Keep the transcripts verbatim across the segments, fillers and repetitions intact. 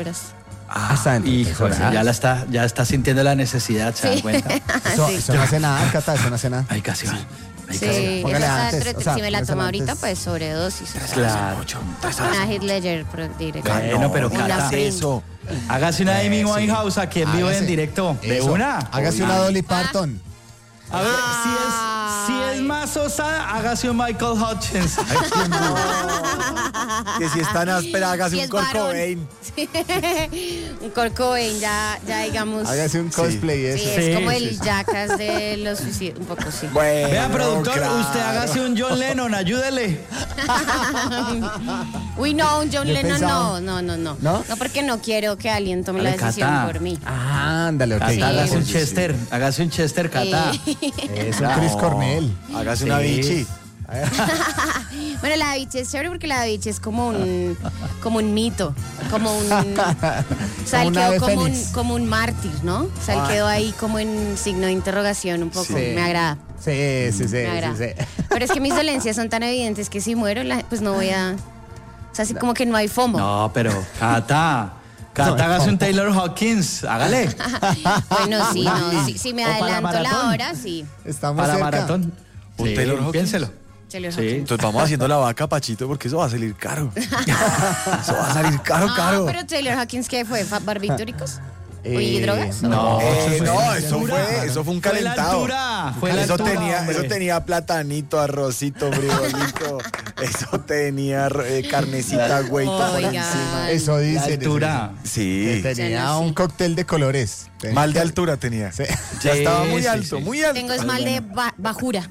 Ah, está dentro. Híjole, ya la está, ya está sintiendo la necesidad, ¿se dan Sí. cuenta? Eso, Sí. eso no hace nada, Cata, eso no hace nada. Ay, casi va. Ay, Sí, casi va. esa Póngale está antes, entre- o sea, si me la póngasela tomo ahorita, antes. pues sobredosis. o sea, Claro. Una Heath Ledger pro- directo. Bueno, pero Una Cata, Prince. Eso. hágase una Amy Eh, sí. Winehouse aquí en vivo Hágase. en directo. ¿De Eso. una? Hágase una Dolly Parton. A ver, si es, si es más osada, hágase un Michael Hutchins. Que si es tan áspera, hágase Si un es Kurt varón. Cobain. Sí. Un Kurt Cobain, ya, ya digamos. Hágase un cosplay Sí, eso. es Sí, como sí, el sí. Jackass de los suicidios, un poco sí. Bueno, Vea, productor, claro. usted hágase un John Lennon, ayúdele. Uy, no, un John Yo Lennon pensaba- no, no, no, no. ¿No? No, porque no quiero que alguien tome la Dale, decisión Cata. por mí. Ah, ándale, ok. Cata, Sí. hágase un Sí, sí. Chester, hágase un Chester, Cata. Eh, Es un Chris No, Cornell. Hágase una Sí. bichi. Bueno, la biche es chévere porque la biche es como un, como un mito, como un, o sea, Como él un quedó ave como un, fénix. como un mártir, ¿no? O sea, él Ah. quedó ahí como en signo de interrogación un poco, Sí. me agrada, Sí, sí, sí, me sí, agrada. sí. Pero es que mis dolencias son tan evidentes que si muero, la- pues no voy a, o sea, así como que no hay FOMO. No, pero Cata, Cata, hágase un Taylor Hawkins, hágale. Bueno, sí, no, sí, si me O para adelanto la maratón. hora, sí. Estamos Para cerca. maratón. ¿Un Sí, Taylor Hawkins? piénselo. Taylor Sí. Hawkins. Entonces vamos haciendo la vaca, Pachito, porque eso va a salir caro. Eso va a salir caro, No, caro. pero Taylor Hawkins, ¿qué fue? ¿Fa- ¿Barbitúricos? Eh, ¿Y drogas? No, Eh, eso no, fue- eso fue, eso fue un Fue la calentado. altura, fue la eso altura, tenía, hombre. eso tenía platanito, arrocito, frijolito. Eso tenía eh, carnecita, güeyita por Oigan. encima. Eso La dice. altura. Sí, Tenía Sí. un cóctel de colores. mal de altura tenía. Sí. Ya Sí, estaba muy sí, alto, sí. muy alto. Tengo es mal de ba- bajura.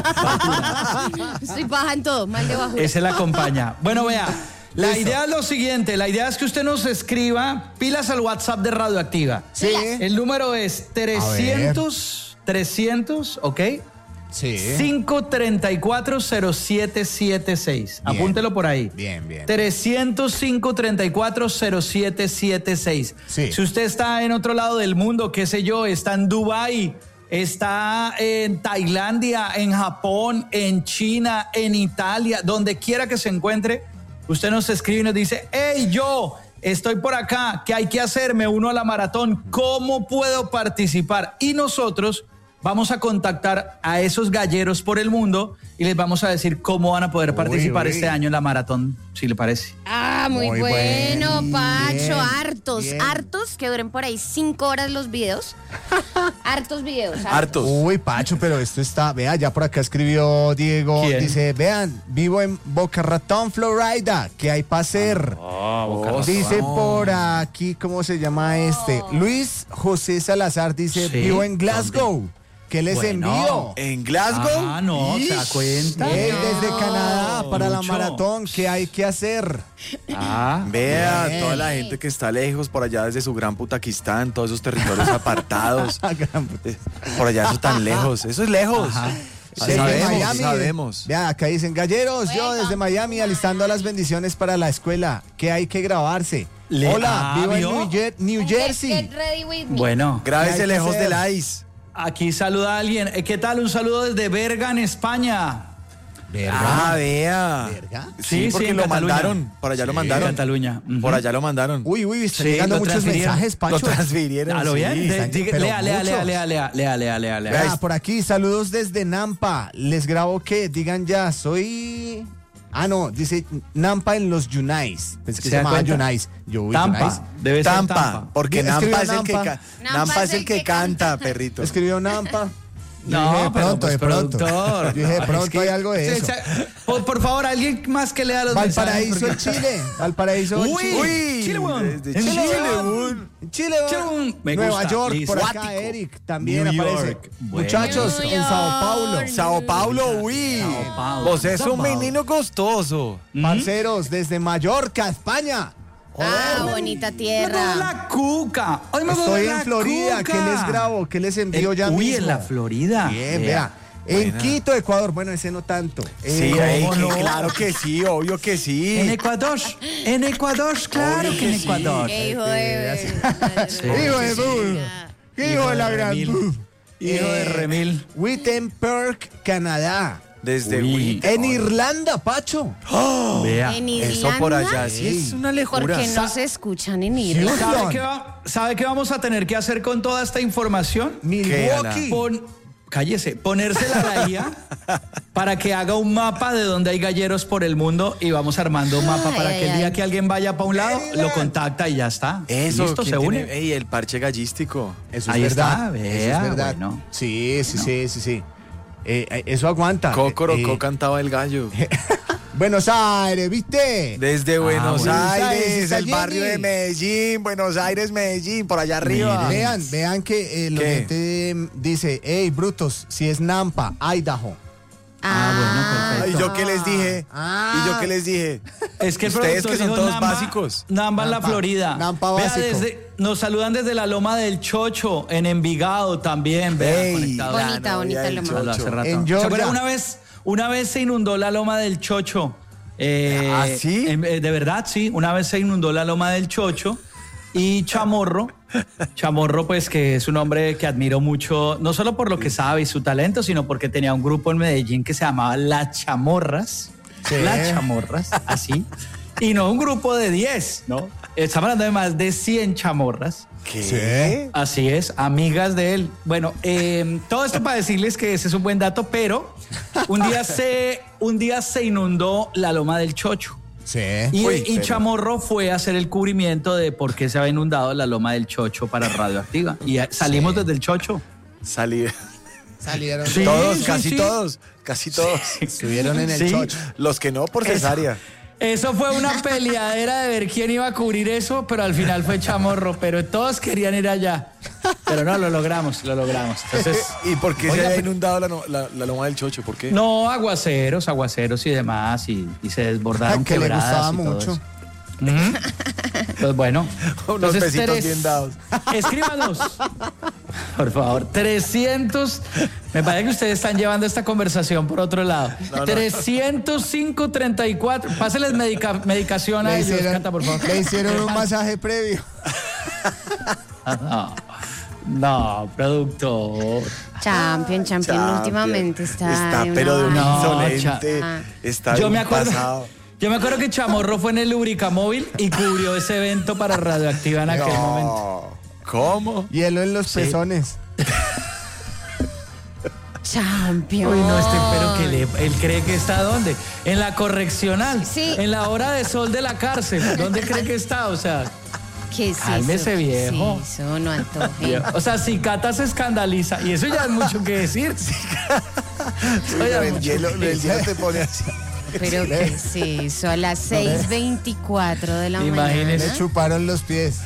Estoy baja en todo, mal de bajura. Ese la acompaña. Bueno, vea, la idea es lo siguiente, la idea es que usted nos escriba pilas al WhatsApp de Radioactiva. Sí. El número es trescientos, trescientos, ¿ok? Sí. cinco tres cuatro cero siete siete seis. Bien. Apúntelo por ahí. Bien, bien. trescientos cinco tres cuatro cero siete siete seis. Sí. Si usted está en otro lado del mundo, qué sé yo, está en Dubái, está en Tailandia, en Japón, en China, en Italia, donde quiera que se encuentre, usted nos escribe y nos dice, hey, yo estoy por acá, ¿qué hay que hacer? Me uno a la maratón, ¿cómo puedo participar? Y nosotros vamos a contactar a esos galleros por el mundo y les vamos a decir cómo van a poder Uy, participar uy. este año en la maratón, si le parece. Ah, muy, Muy bueno, buen, Pacho. bien, hartos, bien. hartos, que duren por ahí cinco horas los videos. hartos videos. Hartos. Hartos. Uy, Pacho, pero esto está, vea, ya por acá escribió Diego, ¿Quién? dice, vean, vivo en Boca Ratón, Florida, ¿qué hay para hacer? Oh, Dice no. por aquí, ¿cómo se llama este? Luis José Salazar dice, Sí, vivo en Glasgow, ¿qué les Bueno. envío? En Glasgow. Ah, no, ¿se da cuenta? Ey, desde Canadá para la Mucho. maratón, ¿qué hay que hacer? Ah, Vea, Bien. toda la gente que está lejos por allá desde su gran Putaquistán, todos esos territorios apartados. Gran puta. Eh, Por allá, eso tan lejos. Eso es lejos. Ajá. Sí, Desde sabemos, Miami. sabemos. Vea, acá dicen, galleros, yo Welcome. desde Miami alistando las bendiciones para la escuela. ¿Qué hay que grabarse? Le- Hola, ah, vivo ¿vio? en New, Jer- New Get- Jersey. Get ready with me. bueno. ¿Qué hay Grábese que lejos hacer? del ice. Aquí saluda a alguien. Eh, ¿Qué tal? Un saludo desde Berga, en España. Ah, vea. ¿Verga? Sí, Sí, sí, porque en lo Cataluña. mandaron. Por allá lo En mandaron. Cataluña. Ujú. Por allá lo mandaron. Uy, uy, están Sí, llegando lo muchos transfirieron. mensajes, Pacho. Lo transfirieron. ¿A lo sí. bien? De- están- diga- pero lea, lea, lea, muchos. lea, lea, lea, lea, lea, lea. Vea, por aquí, saludos desde Nampa. Les grabo que digan ya, soy... Ah, no, dice Nampa en los Yunais. Pensé que ¿Se se da llamaba cuenta? Yunais. Yo, uy, Tampa. Yunais. Debe ser Tampa, Tampa. porque Bien, Nampa escribió es el que Nampa. ca- Nampa es el que canta, perrito. Escribió Nampa. Yo No, dije, de pero, pronto, pues, de pronto. productor. Yo dije, de No, pronto es que- hay algo de Sí, eso. sí, Por, por favor, alguien más que lea los Valparaíso, mensajes. en Chile. Valparaíso, en Uy, Chile. Uy, Chile, weón. desde En Chile, Chile, weón. En Chile, Chile, weón. me Nueva gusta, York, listo. por acá, Guático. Eric, también New aparece. York, bueno. Muchachos, New en Sao Paulo. York. Sao Paulo, uy. Sao Paulo. Vos es Sao un Paulo. menino costoso. Parceros, desde Mallorca, España. Ah, bonita Me tierra. robó la cuca. Hoy me robó Estoy la en Florida, cuca. ¿qué les grabo? ¿Qué les envío El- ya uy, mismo? en la Florida. Bien, Vea. vea. En Buena. Quito, Ecuador. Bueno, ese no tanto. Sí, Eh, ey, ¿cómo que no? claro que sí, obvio que sí. En Ecuador. En Ecuador, claro Obvio que en que sí. Ecuador. Qué hijo de... Hijo de bull. Hijo de la gran Remil. bull. Hijo de Eh, Remil. Wittenberg, Canadá. Desde Uy. Wii. En Irlanda, Pacho. Vea. En Irlanda. Eso por allá sí es una lejura. Porque no se escuchan en Irlanda. ¿Sabe qué, va- ¿Sabe qué vamos a tener que hacer con toda esta información? Milwaukee. Pon- cállese, ponérsela a la I A para que haga un mapa de donde hay galleros por el mundo y vamos armando un mapa Ay, para ay, que el día ay. que alguien vaya para un lado, Maryland. lo contacta y ya está. Eso, Listo, ¿quién se une. tiene? Ey, el parche gallístico. Eso Ahí es verdad. está, vea, eso es verdad. bueno. Sí, sí, sí, sí, sí. Eh, eh, eso aguanta. Cocorocó Eh, cantaba el gallo. Buenos Aires, ¿viste? Desde Buenos bueno. Aires, Está el barrio de Jenny. Medellín, Buenos Aires, Medellín, por allá arriba. Vean, vean que el ¿Qué? oyente mm, dice, hey, brutos, si es Nampa, Idaho. Ah, bueno, ¿Y yo qué les dije? Ah. ¿Y yo qué les dije? Es que el Ustedes productor que son dijo todos Namba, básicos. Namba en la Nampa, Florida. Nampa Vea, básico. desde- nos saludan desde la Loma del Chocho, en Envigado también. Vea, Ey, conectado. Bonita, la novia bonita del loma. Lo hace Chocho. rato. En ¿Se Georgia. acuerdan? Una vez, una vez se inundó la Loma del Chocho. Eh, ¿Ah, sí? en- eh, de verdad, sí. Una vez se inundó la Loma del Chocho. Y Chamorro, Chamorro, pues que es un hombre que admiro mucho, no solo por lo que sabe y su talento, sino porque tenía un grupo en Medellín que se llamaba Las Chamorras. Sí. Las Chamorras, así. Y no un grupo de diez, ¿no? Estamos hablando de más de cien chamorras. ¿Qué? Así es, amigas de él. Bueno, eh, todo esto para decirles que ese es un buen dato, pero un día se, un día se inundó la Loma del Chocho. Sí. Y, Uy, y pero- Chamorro fue a hacer el cubrimiento de por qué se había inundado la Loma del Chocho para Radioactiva. Y eh, salimos desde el Chocho. Salí. Salieron. Sí. Todos, sí, casi sí. todos, casi todos. Estuvieron en el Sí. chocho. Los que no por cesárea. Eso fue una peleadera de ver quién iba a cubrir eso, pero al final fue Chamorro. Pero todos querían ir allá. Pero no, lo logramos, lo logramos. Entonces, ¿Y por qué Oiga, se había pero- inundado la, no- la- la loma del Chocho? ¿Por qué? no, aguaceros, aguaceros y demás. Y, y se desbordaron Que le quebradas gustaba y todo mucho. eso. Ujú. Pues bueno. Unos entonces, besitos tres- bien dados. Escríbanos, por favor. trescientos. Me parece que ustedes están llevando esta conversación por otro lado. no. trescientos cinco treinta y cuatro. Pásenles medica- medicación a Le ellos, hicieron, Cata, por favor. le hicieron un masaje previo. No, no, productor. Champion, Champion, Champion. últimamente está. Está, de una pero de un vaina. No, insolente. cha- Está Yo de me un acuerdo. pasado. Yo me acuerdo que Chamorro fue en el Lubricamóvil y cubrió ese evento para Radioactiva en aquel momento. No. ¿Cómo? Hielo en los pezones. Champion. Uy, no, este, pero que le, él cree que está ¿dónde? En la correccional. Sí. En la hora de sol de la cárcel. ¿Dónde cree que está? O sea, ¿Qué es Cálmese, eso? viejo. Sí, eso no antoje. o sea, si Cata se escandaliza, y eso ya es mucho que decir. Eso Uy, ya lo es del mucho hielo, que lo del decir. hielo te pone así. Pero ¿qué es eso? A las seis veinticuatro de la Imagínese. Le mañana. chuparon los pies.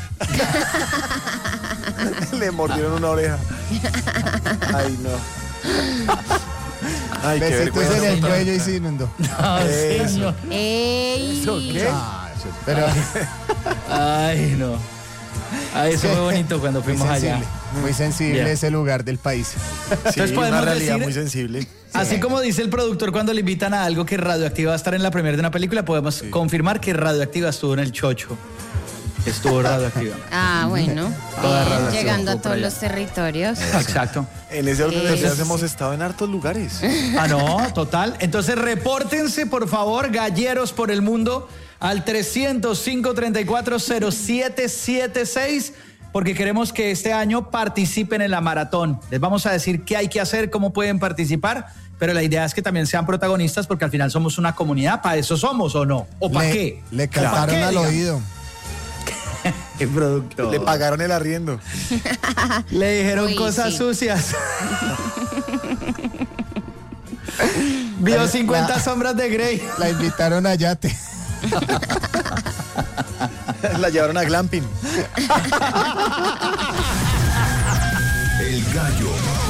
Le mordieron una oreja. Ay, no. Ay, qué Besitos en vergüenza. el cuello y se inundó. No, Eso. señor. ¡Ey! ¿Qué? Ah, eso- Pero Ay, no. Ay, eso Sí. fue bonito cuando muy fuimos allá. sensible. Muy sensible Bien. ese lugar del país. Sí, Entonces una podemos realidad decir- muy sensible. Así como dice el productor cuando le invitan a algo que Radioactiva va a estar en la primera de una película, podemos confirmar que Radioactiva estuvo en el Chocho. Estuvo Radioactiva. Ah, bueno. Toda Bien, relación llegando a por todos allá. los territorios. Exacto. En ese orden de Eso ideas sí. hemos estado en hartos lugares. Ah, no, total. Entonces repórtense, por favor, galleros por el mundo, al trescientos cinco treinta y cuatro cero siete siete seis, porque queremos que este año participen en la maratón. Les vamos a decir qué hay que hacer, cómo pueden participar, pero la idea es que también sean protagonistas, porque al final somos una comunidad. ¿Para eso somos o no? ¿O para Le- qué? Le ¿O pa' cantaron qué, al digamos? oído. Qué productor. Le pagaron el arriendo. Le dijeron Uy, cosas sí. sucias. Vio cincuenta La- sombras de Grey. La invitaron a yate. La llevaron a glamping. El gallo